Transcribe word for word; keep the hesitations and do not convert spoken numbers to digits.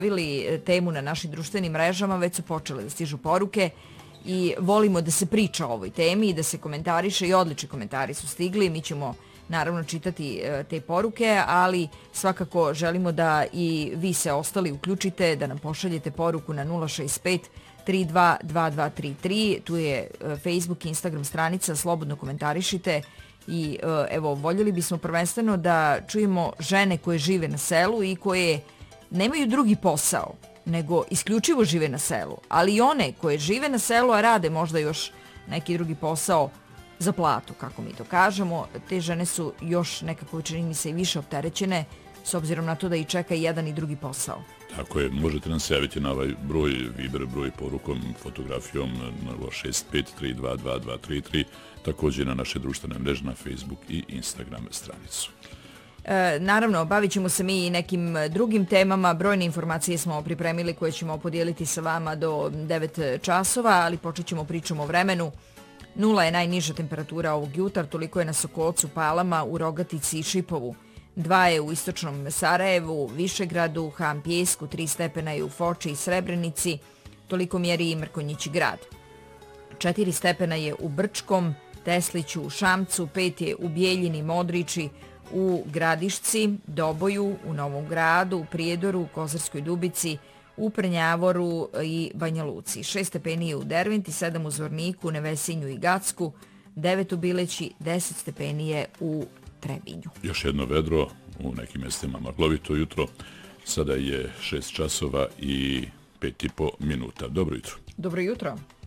temu na našim društvenim mrežama, već su počele da stižu poruke i volimo da se priča o ovoj temi i da se komentariše i odlični komentari su stigli. Mi ćemo naravno čitati te poruke, ali svakako želimo da i vi se ostali uključite, da nam pošaljete poruku na nula šest pet tri dva dva dva tri tri. Tu je Facebook i Instagram stranica, slobodno komentarišite. I evo, voljeli bismo prvenstveno da čujemo žene koje žive na selu i koje nemaju drugi posao, nego isključivo žive na selu. Ali i one koje žive na selu, a rade možda još neki drugi posao za platu, kako mi to kažemo, te žene su još nekako, čini mi se, i više opterećene, s obzirom na to da i čeka jedan i drugi posao. Tako je, možete nam se javiti na ovaj broj, Viber broj porukom, fotografijom nula šest pet tri dva dva dva tri tri, također na naše društvene mreže na Facebook i Instagram stranicu. E, naravno, bavit ćemo se mi i nekim drugim temama. Brojne informacije smo pripremili koje ćemo podijeliti sa vama do devet časova, ali počet ćemo pričom o vremenu. Nula je najniža temperatura ovog jutra, toliko je na Sokolcu, Palama, u Rogatici i Šipovu. Dva je u istočnom Sarajevu, Višegradu, Han Pjesku, tri stepena je u Foči i Srebrenici, toliko mjeri i Mrkonjići grad. Četiri stepena je u Brčkom, Tesliću, Šamcu, pet je u Bijeljini, Modriči, u Gradišci, Doboju, u Novom gradu, u Prijedoru, Kozarskoj Dubici, u Prnjavoru i Banja Luci. Šest stepeni je u Derventi, sedam u Zvorniku, Nevesinju i Gacku, devet u Bileći, deset stepeni je u Trebinju. Još jedno vedro, u nekim mjestima maglovito jutro. Sada je šest časova i pet i po minuta. Dobro jutro. Dobro jutro.